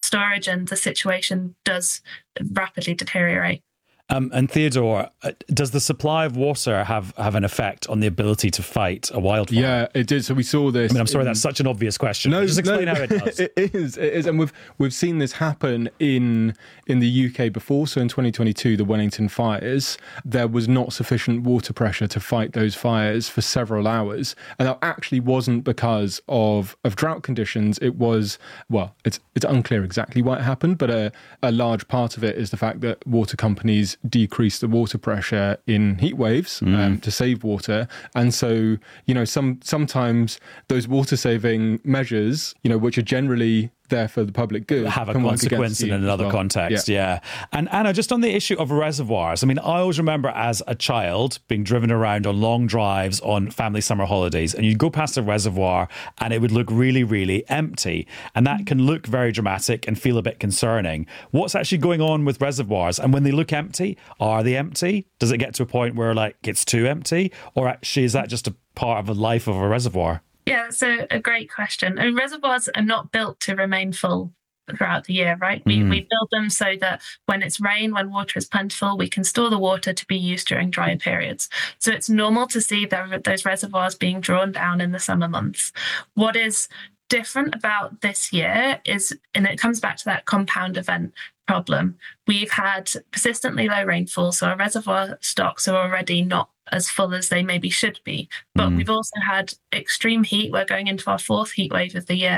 storage and the situation does rapidly deteriorate. And Theodore, does the supply of water have an effect on the ability to fight a wildfire? Yeah, it did. So we saw this. I mean, I'm sorry, that's such an obvious question. Just explain how it does. It is, and we've seen this happen in the UK before. So in 2022, the Wellington fires, there was not sufficient water pressure to fight those fires for several hours, and that actually wasn't because of drought conditions. It was, well, it's unclear exactly why it happened, but a large part of it is the fact that water companies decrease the water pressure in heat waves to save water. And so, sometimes those water saving measures, which are generally there for the public good, have a consequence in another context. Yeah. And Anna, just on the issue of reservoirs, I mean, I always remember as a child being driven around on long drives on family summer holidays, and you'd go past a reservoir and it would look really, really empty. And that can look very dramatic and feel a bit concerning. What's actually going on with reservoirs? And when they look empty, are they empty? Does it get to a point where it's too empty? Or actually, is that just a part of the life of a reservoir? Yeah, that's a great question. I mean, reservoirs are not built to remain full throughout the year, right? We build them so that when it's rain, when water is plentiful, we can store the water to be used during drier periods. So it's normal to see those reservoirs being drawn down in the summer months. What is different about this year is, and it comes back to that compound event problem, we've had persistently low rainfall, so our reservoir stocks are already not as full as they maybe should be. But we've also had extreme heat. We're going into our fourth heat wave of the year.